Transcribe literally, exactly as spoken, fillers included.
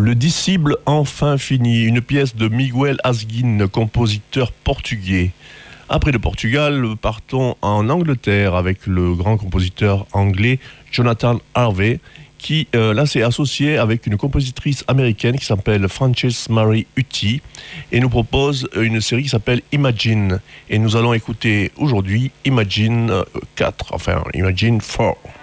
Le disciple enfin fini, une pièce de Miguel Asguin, compositeur portugais. Après le Portugal, partons en Angleterre avec le grand compositeur anglais Jonathan Harvey, qui euh, là s'est associé avec une compositrice américaine qui s'appelle Frances Mary Uti et nous propose une série qui s'appelle Imagine. Et nous allons écouter aujourd'hui Imagine quatre, enfin Imagine quatre.